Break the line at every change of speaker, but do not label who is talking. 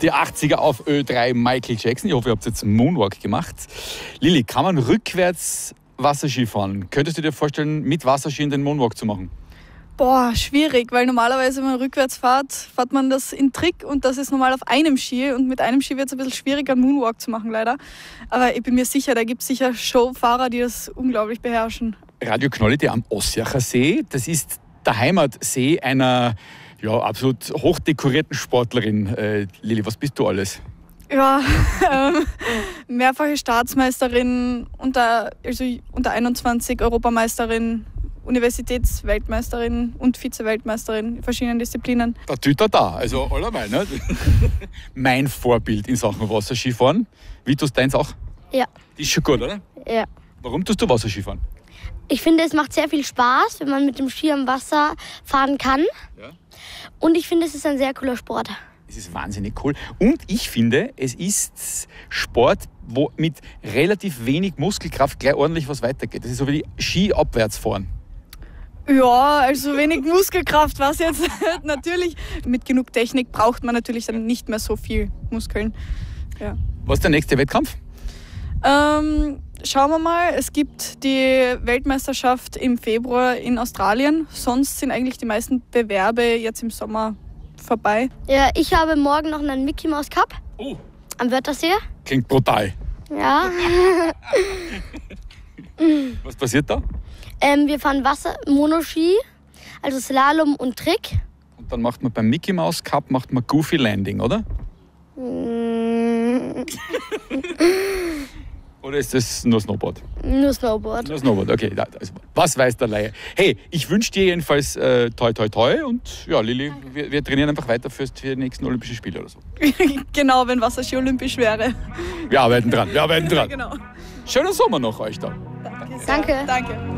Die 80er auf Ö3 Michael Jackson. Ich hoffe, ihr habt jetzt Moonwalk gemacht. Lilly, kann man rückwärts Wasserski fahren? Könntest du dir vorstellen, mit Wasserski den Moonwalk zu machen?
Boah, schwierig, weil normalerweise, wenn man rückwärts fährt man das in Trick und das ist normal auf einem Ski und mit einem Ski wird es ein bisschen schwieriger, einen Moonwalk zu machen, leider. Aber ich bin mir sicher, da gibt es sicher Showfahrer, die das unglaublich beherrschen.
Radio Knollite am Ossiacher See, das ist der Heimatsee einer absolut hochdekorierten Sportlerin. Lilly, was bist du alles?
Ja, mehrfache Staatsmeisterin, unter 21 Europameisterin, Universitätsweltmeisterin und Vize-Weltmeisterin in verschiedenen Disziplinen.
Der Tüter da, also allerweil. Ne? Mein Vorbild in Sachen Wasserskifahren. Wie tust du deins auch?
Ja.
Die ist schon gut, oder?
Ja.
Warum tust du Wasserskifahren?
Ich finde, es macht sehr viel Spaß, wenn man mit dem Ski am Wasser fahren kann.
Ja.
Und ich finde, es ist ein sehr cooler Sport.
Es ist wahnsinnig cool. Und ich finde, es ist Sport, wo mit relativ wenig Muskelkraft gleich ordentlich was weitergeht. Das ist so wie die Ski abwärts fahren.
Ja, also wenig Muskelkraft, was jetzt natürlich. Mit genug Technik braucht man natürlich dann nicht mehr so viel Muskeln. Ja.
Was ist der nächste Wettkampf?
Schauen wir mal, es gibt die Weltmeisterschaft im Februar in Australien. Sonst sind eigentlich die meisten Bewerbe jetzt im Sommer vorbei.
Ja, ich habe morgen noch einen Mickey Mouse Cup am Wörthersee.
Klingt brutal.
Ja.
Was passiert da?
Wir fahren Monoski, also Slalom und Trick.
Und dann macht man beim Mickey Mouse Cup Goofy Landing, oder? Oder ist das nur Snowboard?
Nur Snowboard.
Nur Snowboard, okay. Also, was weiß der Laie? Hey, ich wünsche dir jedenfalls toi toi toi und ja, Lilly, wir trainieren einfach weiter für die nächsten Olympischen Spiele oder so.
Genau, wenn Wasserski olympisch wäre.
Wir arbeiten dran.
Genau.
Schönen Sommer noch euch da.
Danke.
Danke.